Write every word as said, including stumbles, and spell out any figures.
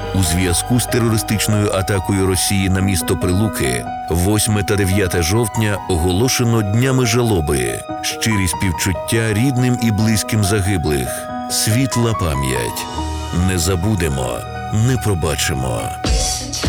У зв'язку з терористичною атакою Росії на місто Прилуки восьме та дев'яте жовтня оголошено днями жалоби, щирі співчуття рідним і близьким загиблих, світла пам'ять. Не забудемо, не пробачимо.